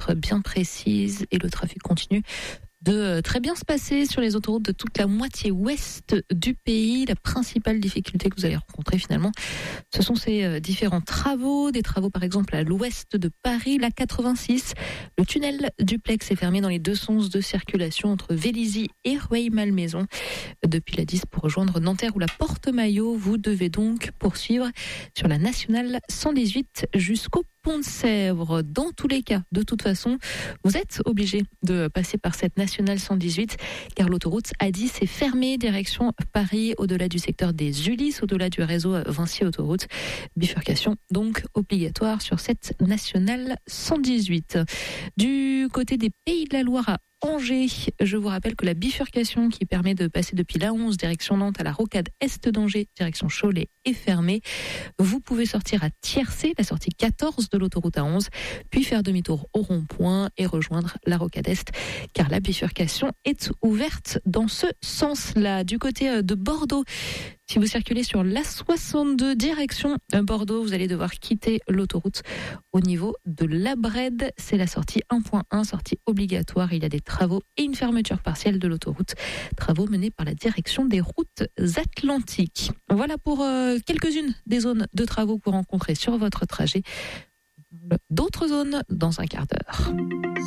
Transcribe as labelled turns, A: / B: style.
A: être bien précise et le trafic continue de très bien se passer sur les autoroutes de toute la moitié ouest du pays. La principale difficulté que vous allez rencontrer finalement, ce sont ces différents travaux. Des travaux par exemple à l'ouest de Paris, la 86. Le tunnel duplex est fermé dans les deux sens de circulation entre Vélizy et Rueil-Malmaison. Depuis la 10 pour rejoindre Nanterre ou la Porte-Maillot, vous devez donc poursuivre sur la nationale 118 jusqu'au Pont de Sèvres. Dans tous les cas, de toute façon, vous êtes obligé de passer par cette nationale 118 car l'autoroute A10 est fermée direction Paris au-delà du secteur des Ulysses, au-delà du réseau Vinci Autoroute. Bifurcation donc obligatoire sur cette nationale 118. Du côté des Pays de la Loire à Angers, je vous rappelle que la bifurcation qui permet de passer depuis l'A11 direction Nantes à la rocade est d'Angers direction Cholet est fermée. Vous pouvez sortir à Tiercé, la sortie 14 de l'autoroute A11, puis faire demi-tour au rond-point et rejoindre la rocade est car la bifurcation est ouverte dans ce sens-là. Du côté de Bordeaux, si vous circulez sur l'A62 direction Bordeaux, vous allez devoir quitter l'autoroute au niveau de la Brède. C'est la sortie 1.1, sortie obligatoire. Il y a des travaux et une fermeture partielle de l'autoroute. Travaux menés par la direction des routes atlantiques. Voilà pour quelques-unes des zones de travaux que vous rencontrez sur votre trajet. D'autres zones dans un quart d'heure.